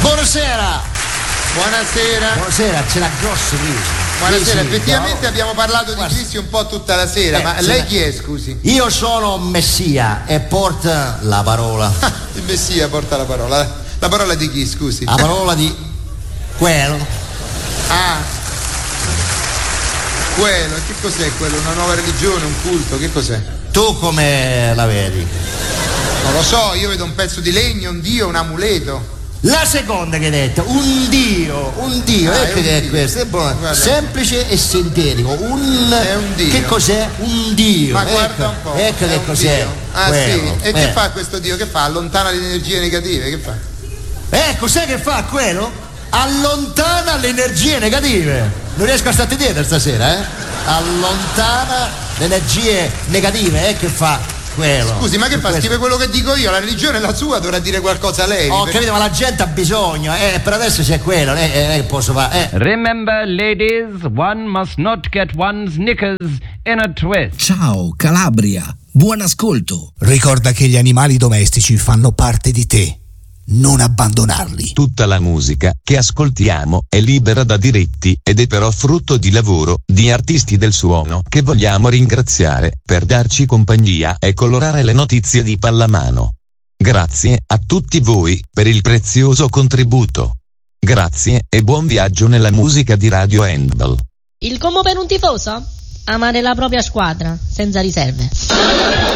Buonasera. Buonasera. Buonasera, c'è la grossa crisi. Buonasera, effettivamente abbiamo parlato di crisi un po' tutta la sera, ma lei chi è, scusi? Io sono Messia e porta la parola. Il Messia porta la parola. La parola di chi, scusi? La parola di quello. Ah, quello, che cos'è quello? Una nuova religione, un culto, che cos'è? Tu come la vedi? Non lo so, io vedo un pezzo di legno, un dio, un amuleto. La seconda che hai detto, un dio, ecco che è questo, è buono. Semplice e sintetico, è un dio. Che cos'è? Un dio. Ma guarda un po'. Ecco che cos'è. Dio. Ah quello. sì, e che fa questo dio? Che fa? Allontana le energie negative, che fa? Cos'è che fa quello? Allontana le energie negative. Non riesco a starti dietro stasera, allontana le energie negative, che fa quello. Scusi, ma che fa? Scrive quello che dico io, la religione è la sua, dovrà dire qualcosa lei. Ho capito, ma la gente ha bisogno, per adesso c'è quello, posso fare. Remember, ladies, one must not get one's knickers in a twist. Ciao Calabria, buon ascolto. Ricorda che gli animali domestici fanno parte di te. Non abbandonarli. Tutta la musica che ascoltiamo è libera da diritti ed è però frutto di lavoro di artisti del suono che vogliamo ringraziare per darci compagnia e colorare le notizie di pallamano. Grazie a tutti voi per il prezioso contributo. Grazie e buon viaggio nella musica di Radio Handball. Il combo per un tifoso? Amare la propria squadra, senza riserve.